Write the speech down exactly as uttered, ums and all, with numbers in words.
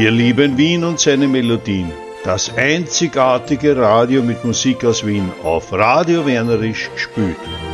Wir lieben Wien und seine Melodien. Das einzigartige Radio mit Musik aus Wien auf Radio Wernerisch gespielt.